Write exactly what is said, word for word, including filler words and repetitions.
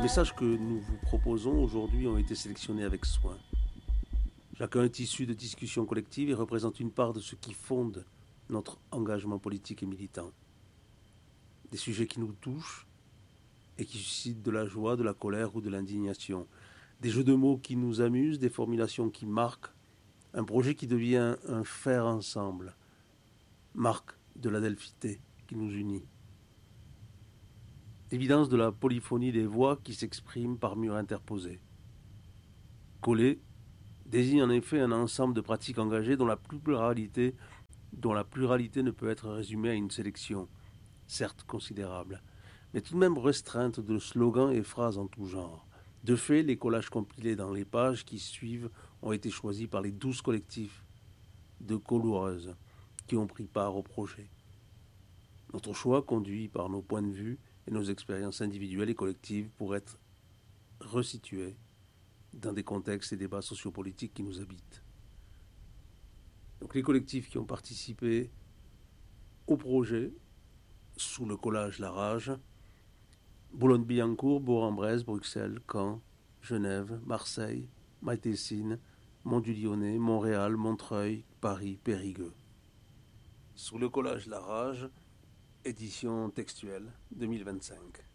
messages que nous vous proposons aujourd'hui ont été sélectionnés avec soin. Chacun est issu de discussions collectives et représente une part de ce qui fonde notre engagement politique et militant. Des sujets qui nous touchent et qui suscitent de la joie, de la colère ou de l'indignation. Des jeux de mots qui nous amusent, des formulations qui marquent, un projet qui devient un faire ensemble, marque de l'adelphité qui nous unit. L'évidence de la polyphonie des voix qui s'expriment par murs interposés. Coller désigne en effet un ensemble de pratiques engagées dont la pluralité, dont la pluralité ne peut être résumée à une sélection, certes considérable, mais tout de même restreinte de slogans et phrases en tout genre. De fait, les collages compilés dans les pages qui suivent ont été choisis par les douze collectifs de colloueuses qui ont pris part au projet. Notre choix conduit par nos points de vue et nos expériences individuelles et collectives pour être resitués dans des contextes et débats sociopolitiques qui nous habitent. Donc les collectifs qui ont participé au projet sous le collage La Rage: Boulogne-Billancourt, Bourg-en-Bresse, Bruxelles, Caen, Genève, Marseille, Maïtessine, Mont-du-Lyonnais, Montréal, Montreuil, Paris, Périgueux. Sous le collage La Rage, édition textuelle deux mille vingt-cinq.